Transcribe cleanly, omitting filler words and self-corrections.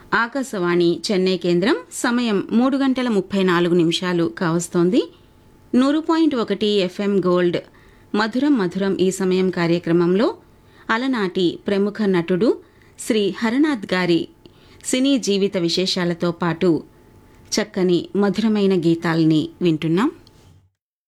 ఆకాశవాణి చెన్నై కేంద్రం సమయం 3:34 కావస్తోంది. 100.1 FM గోల్డ్ మధురం మధురం ఈ సమయం కార్యక్రమంలో అలనాటి ప్రముఖ నటుడు శ్రీ హరనాథ్ గారి సినీ జీవిత విశేషాలతో పాటు చక్కని మధురమైన గీతాల్ని వింటున్నాం.